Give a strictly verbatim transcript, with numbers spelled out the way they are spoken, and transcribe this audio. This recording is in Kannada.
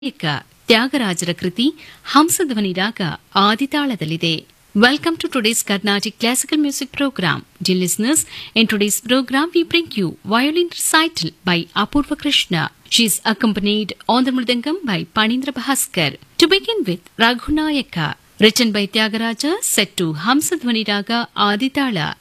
ನಾಯಕ ತ್ಯಾಗರಾಜರ ಕೃತಿ ಹಂಸಧ್ವನಿ ರಾಗ ಆದಿತಾಳದಲ್ಲಿದೆ. Welcome to today's Carnatic Classical Music Program. Dear listeners, in today's program we bring you violin recital by Apurva Krishna. She is accompanied on the mridangam by Panindra Bhaskar. To begin with, Raghunayaka, written by Tyagaraja, set to Hamsadhvani Raga Aditala